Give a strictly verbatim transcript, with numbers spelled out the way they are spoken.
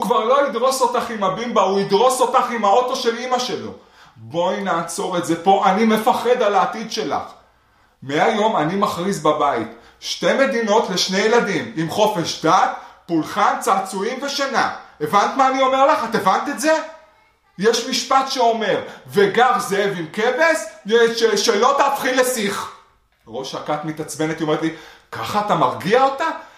כבר לא ידרוס אותך עם הבימבה, הוא ידרוס אותך עם האוטו של אמא שלו. בואי נעצור את זה פה, אני מפחד על העתיד שלך. מהיום אני מכריז בבית, שתי מדינות לשני ילדים, עם חופש דת, פולחן, צעצועים ושינה. הבנת מה אני אומר לך? את הבנת את זה? יש משפט שאומר, וגר זאב עם כבש, שלא תהפכי לשיח. ראש הכת מתעצבנת, היא אומרת לי, ככה אתה מרגיע אותה?